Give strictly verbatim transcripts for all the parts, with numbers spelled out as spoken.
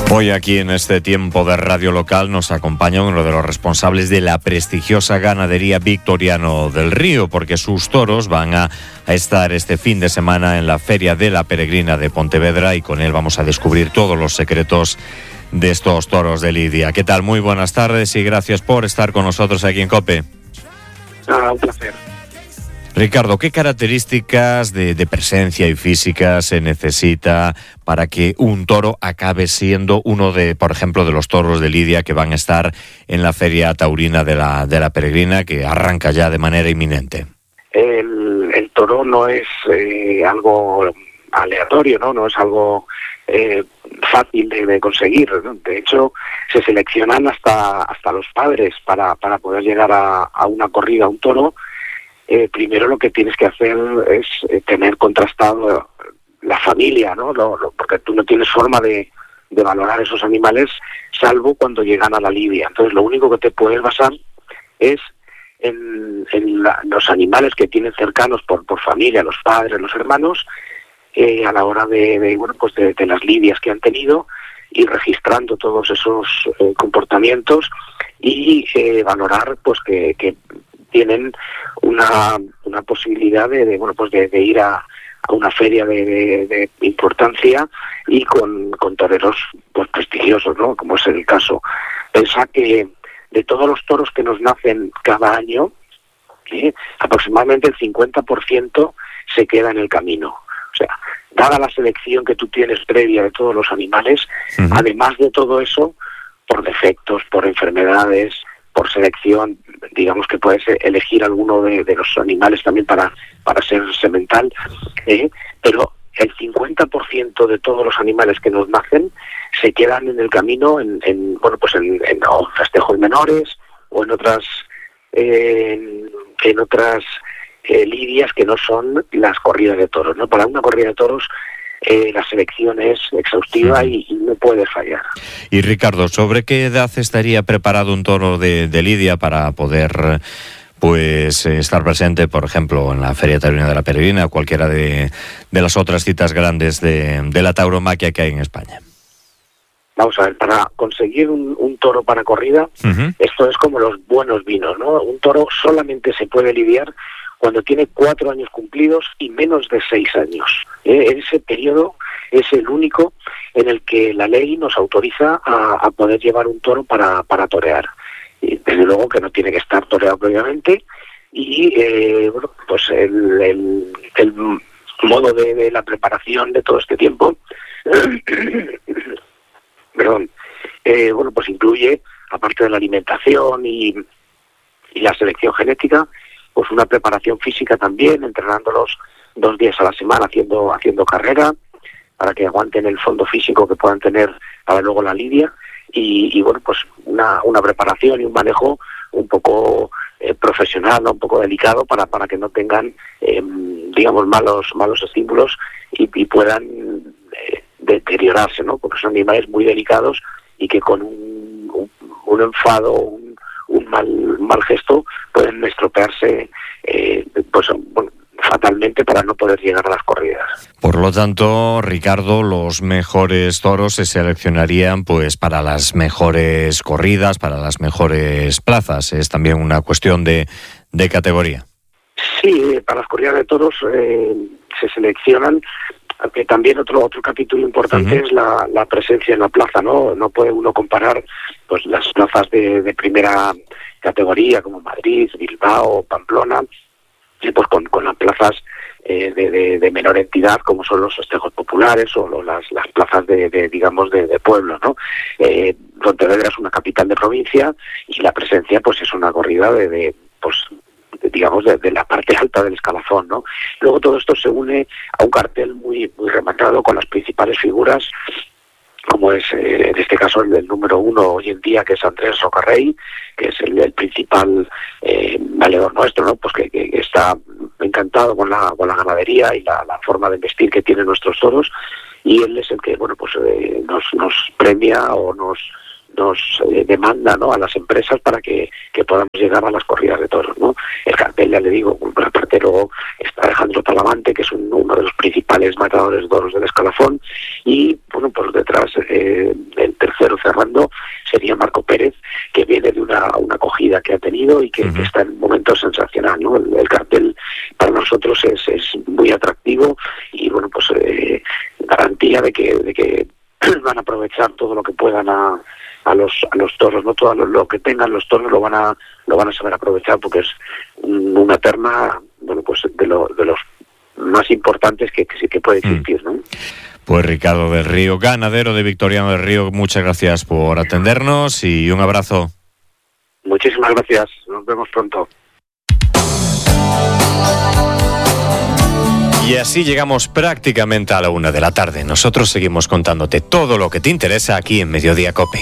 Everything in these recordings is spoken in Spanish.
Hoy aquí en este tiempo de radio local nos acompaña uno de los responsables de la prestigiosa ganadería Victoriano del Río, porque sus toros van a, a estar este fin de semana en la Feria de la Peregrina de Pontevedra y con él vamos a descubrir todos los secretos de estos toros de lidia. ¿Qué tal? Muy buenas tardes y gracias por estar con nosotros aquí en COPE. Ah, un placer. Ricardo, ¿qué características de, de presencia y física se necesita para que un toro acabe siendo uno de, por ejemplo, de los toros de lidia que van a estar en la Feria Taurina de la, de la Peregrina, que arranca ya de manera inminente? El, el toro no es eh, algo aleatorio, ¿no? No es algo eh, fácil de, de conseguir, ¿no? De hecho, se seleccionan hasta hasta los padres para, para poder llegar a, a una corrida, a un toro. Eh, primero lo que tienes que hacer es eh, tener contrastado la familia, ¿no? Lo, lo, porque tú no tienes forma de, de valorar esos animales salvo cuando llegan a la lidia. Entonces lo único que te puedes basar es en, en la, los animales que tienen cercanos por, por familia, los padres, los hermanos, eh, a la hora de, de bueno pues de, de las lidias que han tenido, y registrando todos esos eh, comportamientos y eh, valorar pues que, que tienen una una posibilidad de, de bueno pues de, de ir a, a una feria de, de, de importancia y con, con toreros pues prestigiosos, ¿no? Como es el caso. Pensá que de todos los toros que nos nacen cada año, ¿eh? aproximadamente el cincuenta por ciento se queda en el camino. O sea, dada la selección que tú tienes previa de todos los animales, uh-huh. además de todo eso, por defectos, por enfermedades, por selección, digamos que puedes elegir alguno de, de los animales también para, para ser semental, ¿eh? pero el cincuenta por ciento de todos los animales que nos nacen se quedan en el camino en, en bueno pues en, en o festejos menores o en otras eh, en, en otras eh, lidias que no son las corridas de toros, ¿no? Para una corrida de toros Eh, la selección es exhaustiva y, y no puede fallar. Y Ricardo, ¿sobre qué edad estaría preparado un toro de, de lidia para poder pues estar presente, por ejemplo, en la Feria Taurina de la Peregrina o cualquiera de, de las otras citas grandes de, de la tauromaquia que hay en España? Vamos a ver, para conseguir un, un toro para corrida, uh-huh. esto es como los buenos vinos, ¿no? Un toro solamente se puede lidiar cuando tiene cuatro años cumplidos y menos de seis años. ¿Eh? Ese periodo es el único en el que la ley nos autoriza a, a poder llevar un toro para, para torear. Y desde luego que no tiene que estar toreado previamente y eh, bueno, pues el, el, el modo de, de la preparación de todo este tiempo perdón, eh, bueno, pues incluye, aparte de la alimentación y, y la selección genética, pues una preparación física también, entrenándolos dos días a la semana, haciendo haciendo carrera, para que aguanten el fondo físico que puedan tener para luego la lidia, y, y bueno, pues una, una preparación y un manejo un poco eh, profesional, ¿no? Un poco delicado, para, para que no tengan, eh, digamos, malos malos estímulos y, y puedan eh, deteriorarse, ¿no? Porque son animales muy delicados y que con un, un, un enfado, un, un mal mal gesto pueden estropearse eh, pues bueno, fatalmente para no poder llegar a las corridas. Por lo tanto, Ricardo, los mejores toros se seleccionarían pues para las mejores corridas, para las mejores plazas. Es también una cuestión de, de categoría. Sí, para las corridas de toros eh, se seleccionan. Aunque también otro otro capítulo importante uh-huh. es la, la presencia en la plaza, ¿no? No puede uno comparar pues las plazas de, de primera categoría como Madrid, Bilbao, Pamplona, y pues con, con las plazas eh, de, de, de menor entidad como son los festejos populares o los, las, las plazas de, de digamos de, de pueblo, ¿no? Eh, Pontevedra es una capital de provincia y la presencia pues es una corrida de, de pues digamos, de, de la parte alta del escalafón, ¿no? Luego todo esto se une a un cartel muy muy rematado con las principales figuras, como es eh, en este caso el del número uno hoy en día, que es Andrés Rocarrey, que es el, el principal eh, valedor nuestro, ¿no? Pues que, que, que está encantado con la con la ganadería y la, la forma de vestir que tienen nuestros toros, y él es el que, bueno, pues eh, nos nos premia o nos nos eh, demanda, ¿no?, a las empresas para que, que podamos llegar a las corridas de toros, ¿no? El cartel, ya le digo, aparte luego está Alejandro Talavante, que es un, uno de los principales matadores de toros del escalafón, y bueno, pues detrás eh, el, cero cerrando sería Marco Pérez, que viene de una, una acogida que ha tenido y que, uh-huh. que está en un momento sensacional, ¿no? El, el cartel para nosotros es, es muy atractivo y bueno, pues eh, garantía de que, de que van a aprovechar todo lo que puedan a, a los a los toros, no todo lo, lo que tengan los toros lo van a lo van a saber aprovechar, porque es una terna, bueno, pues de, lo, de los más importantes que, que sí que puede existir, ¿no? Pues Ricardo del Río, ganadero de Victoriano del Río, muchas gracias por atendernos y un abrazo. Muchísimas gracias, nos vemos pronto. Y así llegamos prácticamente a la una de la tarde. Nosotros seguimos contándote todo lo que te interesa aquí en Mediodía COPE.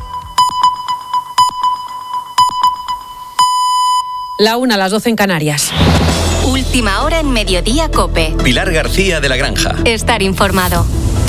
La una a las doce en Canarias. Última hora en Mediodía COPE. Pilar García de la Granja. Estar informado.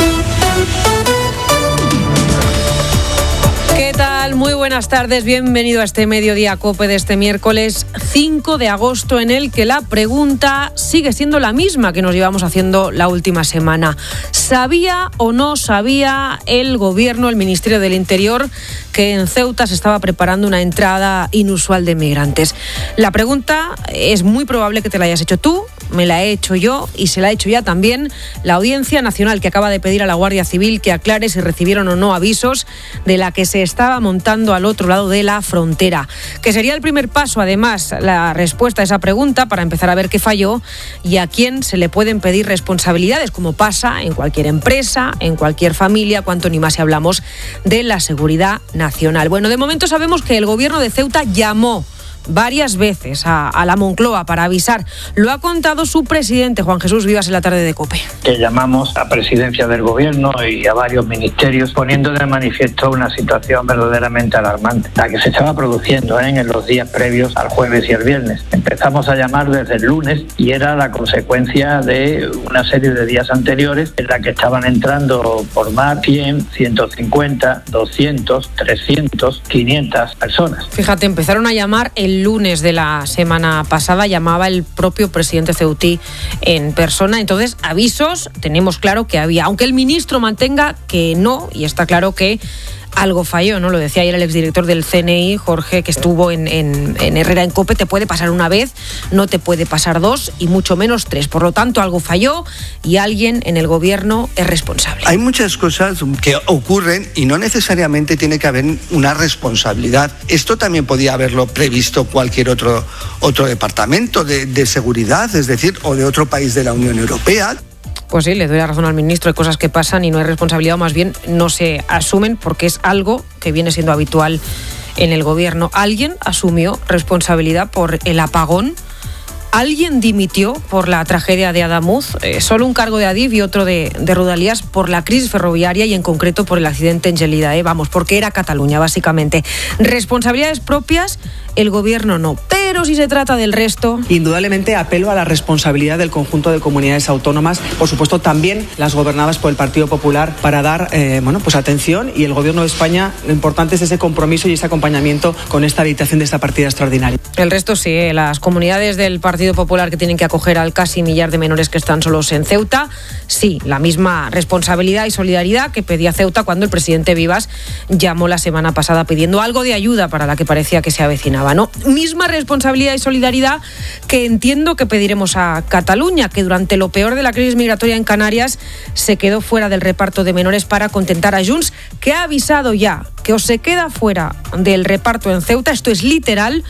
¿Qué tal? Muy buenas tardes. Bienvenido a este Mediodía COPE de este miércoles cinco de agosto, en el que la pregunta sigue siendo la misma que nos llevamos haciendo la última semana. ¿Sabía o no sabía el Gobierno, el Ministerio del Interior, que en Ceuta se estaba preparando una entrada inusual de migrantes? La pregunta es muy probable que te la hayas hecho tú, me la he hecho yo y se la ha hecho ya también la Audiencia Nacional, que acaba de pedir a la Guardia Civil que aclare si recibieron o no avisos de la que se estaba montando al otro lado de la frontera. Que sería el primer paso, además, la respuesta a esa pregunta para empezar a ver qué falló y a quién se le pueden pedir responsabilidades, como pasa en cualquier empresa, en cualquier familia, cuanto ni más si hablamos de la seguridad nacional. Bueno, de momento sabemos que el Gobierno de Ceuta llamó varias veces a, a la Moncloa para avisar. Lo ha contado su presidente, Juan Jesús Vivas, en la tarde de COPE. Que llamamos a presidencia del gobierno y a varios ministerios poniendo de manifiesto una situación verdaderamente alarmante, la que se estaba produciendo ¿eh? en los días previos al jueves y el viernes. Empezamos a llamar desde el lunes y era la consecuencia de una serie de días anteriores en la que estaban entrando por mar cien, ciento cincuenta, doscientos, trescientos, quinientas personas. Fíjate, empezaron a llamar el El lunes de la semana pasada, llamaba el propio presidente ceutí en persona. Entonces, avisos tenemos claro que había, aunque el ministro mantenga que no, y está claro que algo falló, ¿no? Lo decía ayer el exdirector del C N I, Jorge, que estuvo en, en, en Herrera en COPE. Te puede pasar una vez, no te puede pasar dos y mucho menos tres. Por lo tanto, algo falló y alguien en el gobierno es responsable. Hay muchas cosas que ocurren y no necesariamente tiene que haber una responsabilidad. Esto también podía haberlo previsto cualquier otro, otro departamento de, de seguridad, es decir, o de otro país de la Unión Europea. Pues sí, le doy la razón al ministro, hay cosas que pasan y no hay responsabilidad, o más bien no se asumen porque es algo que viene siendo habitual en el gobierno. Alguien asumió responsabilidad por el apagón. ¿Alguien dimitió por la tragedia de Adamuz? Eh, solo un cargo de Adif y otro de, de Rodalías por la crisis ferroviaria y en concreto por el accidente en Gelida, ¿eh? Vamos, porque era Cataluña, básicamente. Responsabilidades propias, el gobierno no. Pero si se trata del resto... Indudablemente apelo a la responsabilidad del conjunto de comunidades autónomas, por supuesto también las gobernadas por el Partido Popular, para dar eh, bueno, pues atención, y el gobierno de España, lo importante es ese compromiso y ese acompañamiento con esta habilitación de esta partida extraordinaria. El resto sí, ¿eh? Las comunidades del Partido Popular que tienen que acoger al casi millar de menores que están solos en Ceuta, sí, la misma responsabilidad y solidaridad que pedía Ceuta cuando el presidente Vivas llamó la semana pasada pidiendo algo de ayuda para la que parecía que se avecinaba, ¿no? Misma responsabilidad y solidaridad que entiendo que pediremos a Cataluña, que durante lo peor de la crisis migratoria en Canarias se quedó fuera del reparto de menores para contentar a Junts, que ha avisado ya que o se queda fuera del reparto en Ceuta, esto es literal,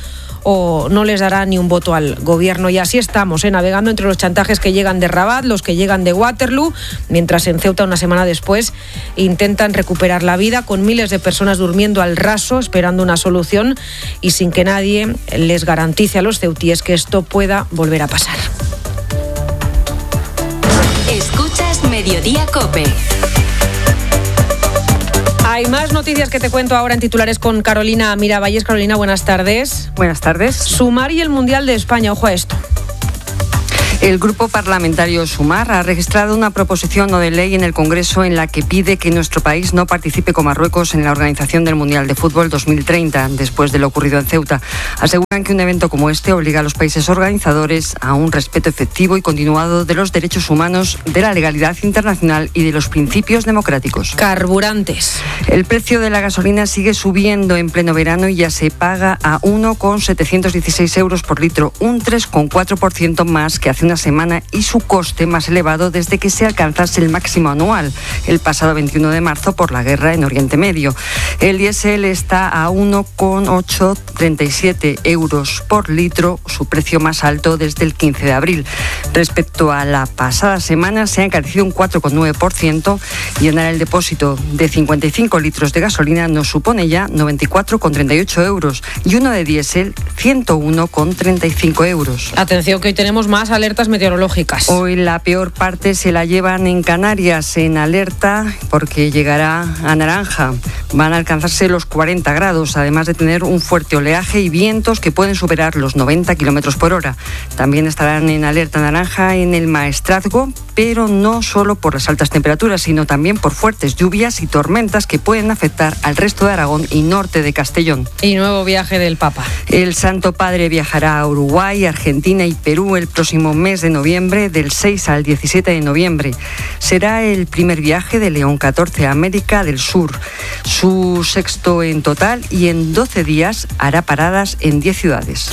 o no les dará ni un voto al gobierno. Y así estamos, ¿eh? navegando entre los chantajes que llegan de Rabat, los que llegan de Waterloo, mientras en Ceuta, una semana después, intentan recuperar la vida con miles de personas durmiendo al raso, esperando una solución y sin que nadie les garantice a los ceutíes que esto pueda volver a pasar. Escuchas Mediodía COPE. Hay más noticias que te cuento ahora en titulares con Carolina Miravalles. Carolina, buenas tardes. Buenas tardes. Sumar y el Mundial de España, ojo a esto. El Grupo Parlamentario Sumar ha registrado una proposición no de ley en el Congreso en la que pide que nuestro país no participe con Marruecos en la organización del Mundial de Fútbol dos mil treinta, después de lo ocurrido en Ceuta. Aseguran que un evento como este obliga a los países organizadores a un respeto efectivo y continuado de los derechos humanos, de la legalidad internacional y de los principios democráticos. Carburantes. El precio de la gasolina sigue subiendo en pleno verano y ya se paga a uno coma setecientos dieciséis euros por litro, un tres coma cuatro por ciento más que hace una semana y su coste más elevado desde que se alcanzase el máximo anual el pasado veintiuno de marzo por la guerra en Oriente Medio. El diésel está a uno coma ochocientos treinta y siete euros por litro, su precio más alto desde el quince de abril. Respecto a la pasada semana se ha encarecido un cuatro coma nueve por ciento y llenar el depósito de cincuenta y cinco litros de gasolina nos supone ya noventa y cuatro coma treinta y ocho euros y uno de diésel ciento uno coma treinta y cinco euros. Atención que hoy tenemos más alertas meteorológicas. Hoy la peor parte se la llevan en Canarias, en alerta porque llegará a naranja. Van a alcanzarse los cuarenta grados, además de tener un fuerte oleaje y vientos que pueden superar los noventa kilómetros por hora. También estarán en alerta naranja en el Maestrazgo, pero no solo por las altas temperaturas, sino también por fuertes lluvias y tormentas que pueden afectar al resto de Aragón y norte de Castellón. Y nuevo viaje del Papa. El Santo Padre viajará a Uruguay, Argentina y Perú el próximo mes de noviembre, del seis al diecisiete de noviembre. Será el primer viaje de León catorce a América del Sur, su sexto en total, y en doce días hará paradas en diez ciudades.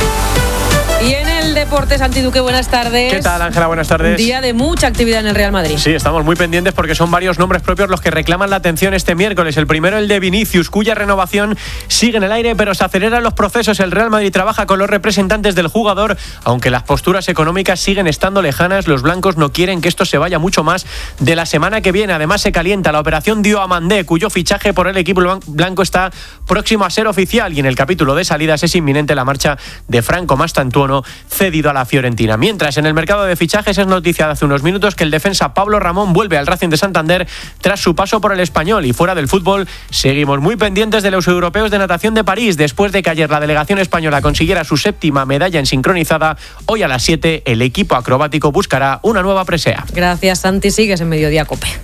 Y en el deporte, Santi Duque, buenas tardes. ¿Qué tal, Ángela? Buenas tardes. Día de mucha actividad en el Real Madrid. Sí, estamos muy pendientes porque son varios nombres propios los que reclaman la atención este miércoles. El primero, el de Vinicius, cuya renovación sigue en el aire, pero se aceleran los procesos. El Real Madrid trabaja con los representantes del jugador, aunque las posturas económicas siguen estando lejanas. Los blancos no quieren que esto se vaya mucho más de la semana que viene. Además, se calienta la operación Diomandé, cuyo fichaje por el equipo blanco está próximo a ser oficial, y en el capítulo de salidas es inminente la marcha de Franco Mastantuono, cedido a la Fiorentina. Mientras, en el mercado de fichajes es noticia de hace unos minutos que el defensa Pablo Ramón vuelve al Racing de Santander tras su paso por el Español. Y fuera del fútbol, seguimos muy pendientes de los europeos de natación de París. Después de que ayer la delegación española consiguiera su séptima medalla en sincronizada, hoy a las siete el equipo acrobático buscará una nueva presea. Gracias, Santi. Sigues en Mediodía COPE.